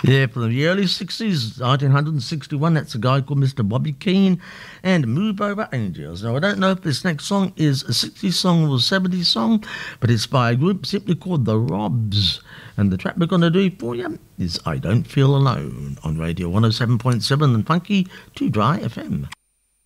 Yeah, from the early 60s, 1961, that's a guy called Mr. Bobby Keane and Move Over Angels. Now, I don't know if this next song is a 60s song or a 70s song, but it's by a group simply called The Robs. And the track we're going to do for you is I Don't Feel Alone on Radio 107.7 and Funky 2 Dry FM.